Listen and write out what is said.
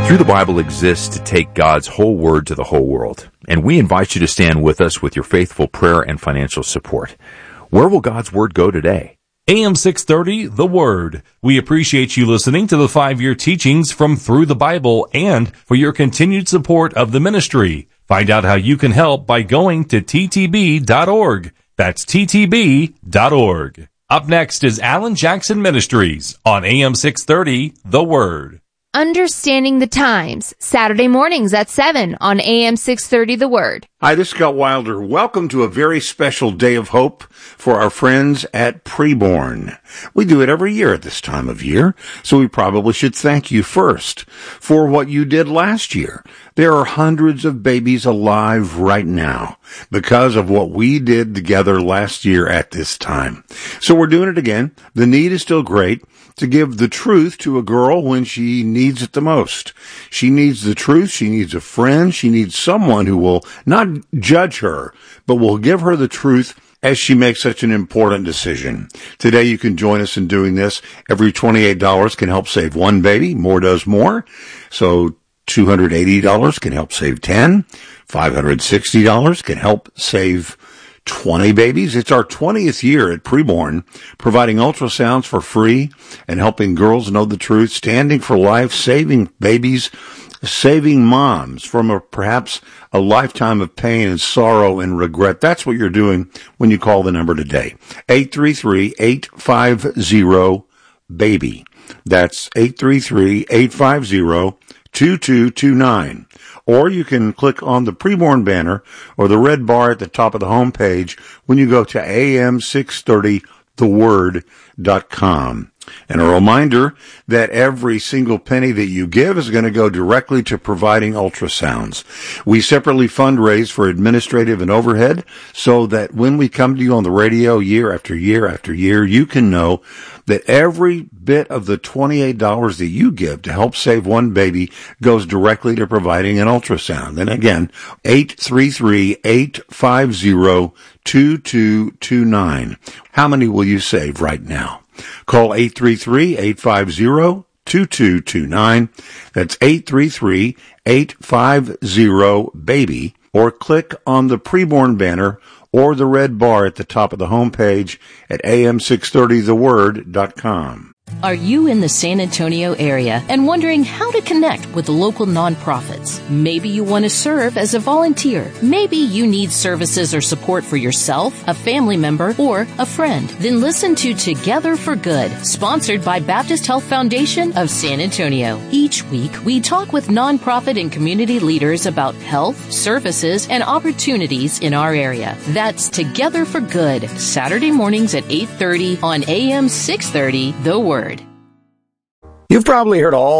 Through the Bible exists to take God's whole word to the whole world, and we invite you to stand with us with your faithful prayer and financial support. Where will God's word go today? AM 630, The Word. We appreciate you listening to the 5-year teachings from Through the Bible and for your continued support of the ministry. Find out how you can help by going to ttb.org. That's ttb.org. Up next is Alan Jackson Ministries on AM 630, The Word. Understanding the Times, Saturday mornings at 7 on AM 630 The Word. Hi, this is Scott Wilder. Welcome to a very special day of hope for our friends at Preborn. We do it every year at this time of year, so we probably should thank you first for what you did last year. There are hundreds of babies alive right now because of what we did together last year at this time. So we're doing it again. The need is still great to give the truth to a girl when she needs it the most. She needs the truth. She needs a friend. She needs someone who will not judge her, but will give her the truth as she makes such an important decision. Today you can join us in doing this. Every $28 can help save one baby. More does more. So $280 can help save 10. $560 can help save 20 babies. It's our 20th year at Preborn, providing ultrasounds for free and helping girls know the truth, standing for life, saving babies, saving moms from perhaps a lifetime of pain and sorrow and regret. That's what you're doing when you call the number today. 833-850-BABY. That's 833-850-2229. Or you can click on the Preborn banner or the red bar at the top of the home page when you go to am630theword.com. And a reminder that every single penny that you give is going to go directly to providing ultrasounds. We separately fundraise for administrative and overhead so that when we come to you on the radio year after year after year, you can know that every bit of the $28 that you give to help save one baby goes directly to providing an ultrasound. And again, 833-850-2229. How many will you save right now? Call 833-850-2229. That's 833-850-BABY. Or click on the Preborn banner or the red bar at the top of the homepage at am630theword.com. Are you in the San Antonio area and wondering how to connect with local nonprofits? Maybe you want to serve as a volunteer. Maybe you need services or support for yourself, a family member, or a friend. Then listen to Together for Good, sponsored by Baptist Health Foundation of San Antonio. Each week, we talk with nonprofit and community leaders about health, services, and opportunities in our area. That's Together for Good, Saturday mornings at 8:30 on AM 630, The Word. You've probably heard all